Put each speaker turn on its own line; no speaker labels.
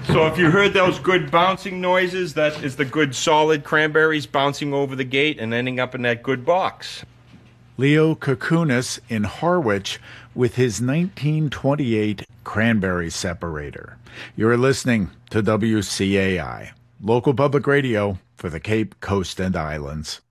So if you heard those good bouncing noises, that is the good solid cranberries bouncing over the gate and ending up in that good box.
Leo Koukounis in Harwich with his 1928 cranberry separator. You're listening to WCAI, local public radio for the Cape Coast and Islands.